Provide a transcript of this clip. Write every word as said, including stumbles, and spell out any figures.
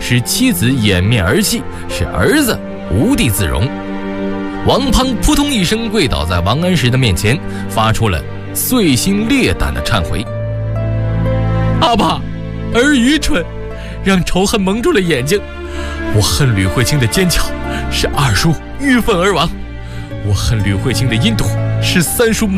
使妻子掩面而泣，使儿子无地自容。王胖扑通一声跪倒在王安石的面前，发出了碎心裂胆的忏悔：阿爸，儿愚蠢，让仇恨蒙住了眼睛。我恨吕慧卿的奸巧，使二叔郁愤而亡；我恨吕慧卿的阴毒，使三叔